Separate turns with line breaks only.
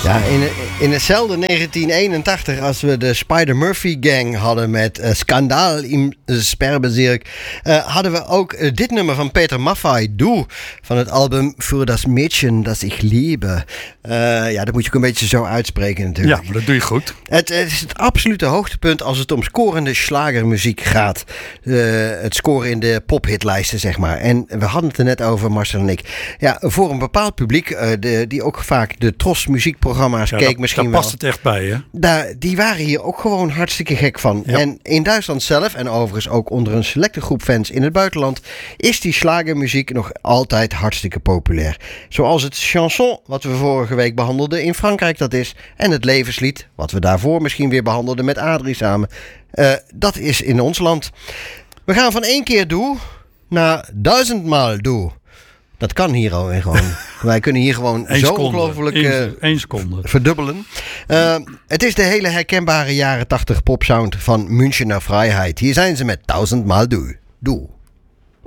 Ja, in hetzelfde 1981 als we de Spider-Murphy Gang hadden met Schandaal im Sperrbezirk, hadden we ook dit nummer van Peter Maffay, Du, van het album Für das Mädchen das ich liebe. Ja, dat moet je ook een beetje zo uitspreken natuurlijk.
Ja, maar dat doe je goed.
Het is het absolute hoogtepunt als het om scorende slagermuziek gaat. Het scoren in de pophitlijsten, zeg maar. En we hadden het er net over, Marcel en ik. Ja, voor een bepaald publiek, die ook vaak de Tros muziekprogramma's keek misschien wel.
Daar past het echt bij, hè?
Die waren hier ook gewoon hartstikke gek van. Ja. En in Duitsland zelf, en overigens ook onder een selecte groep fans in het buitenland, is die slagermuziek nog altijd hartstikke populair. Zoals het chanson, wat we vorige week behandelden in Frankrijk dat is. En het levenslied, wat we daarvoor misschien weer behandelden met Adrie samen. Dat is in ons land. We gaan van 1 keer doe naar 1000 maal doe. Dat kan hier al gewoon. Wij kunnen hier gewoon zo ongelooflijk
1 seconde
verdubbelen. Het is de hele herkenbare jaren 80 popsound van Münchener Vrijheid. Hier zijn ze met 1000 maal doe. Doe.